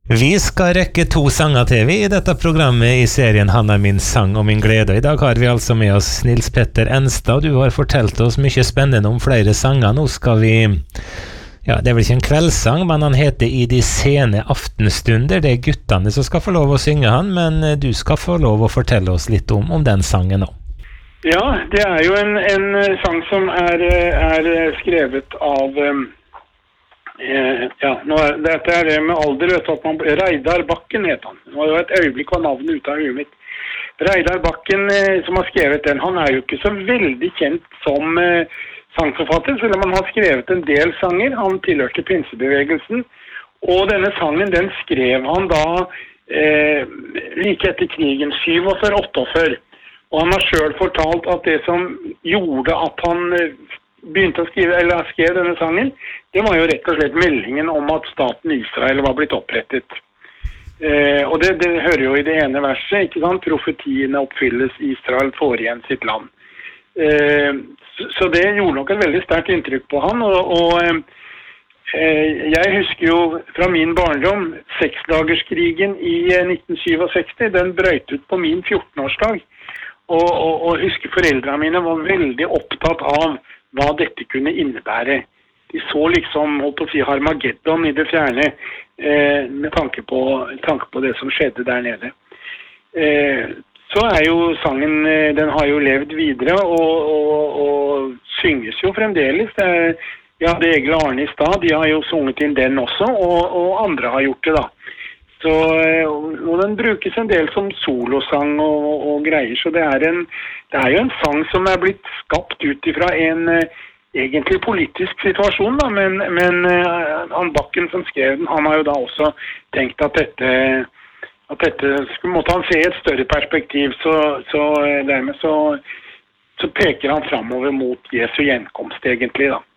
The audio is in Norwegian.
Vi skal rekke 2 sanger til vi I dette programmet I serien Han min sang og min glede. I dag har vi altså med oss Nils Petter Enstad. Du har fortalt oss mye spennende om flere sanger. Nå skal vi, ja, det vel ikke en kveldssang, men han heter I de sene aftenstunder. Det guttene som skal få lov å synge han, men du skal få lov å fortelle oss litt om den sangen nå. Ja, det jo en sang som skrevet av dette med alder, vet du, at Reidar Bakken heter han. Det var jo et øyeblikk var navnet ute av huet mitt. Reidar Bakken som har skrevet den, han jo ikke så veldig kjent som sangforfatter, selv om han har skrevet en del sanger. Han tilhørte pinsebevegelsen, og denne sangen, den skrev han da like etter krigen, 47-48. Og han har selv fortalt at det som gjorde at han begynte å skrive, eller skrev denne sangen, det var jo rett og slett meldingen om at staten Israel var blitt opprettet. Og det hører jo I det ene verset, ikke sant? Profetiene oppfylles, Israel får igjen sitt land. Så det gjorde nok et veldig sterkt inntrykk på han, og jeg husker jo fra min barndom, 6-dagerskrigen I 1967, den brøt ut på min 14-årsdag. Og husker foreldrene mine var veldig opptatt av hva dette kunne innebære. De så liksom, holdt på å si, Harmageddon I det fjerne med tanke på det som skjedde der nede. Så jo sangen, den har jo levd videre og synges jo fremdeles. Ja, det Egil og Arne I stad, de har jo sunget inn den også, og andre har gjort det da. Så, og den brukes en del som solosang og greier, så det jo en sang som blitt skapt ut ifra en egentlig politisk situasjon da, men han Bakken som skrev den, han har jo da også tenkt at dette måtte han se et større perspektiv, så dermed så peker han fremover mot Jesu gjenkomst egentlig da.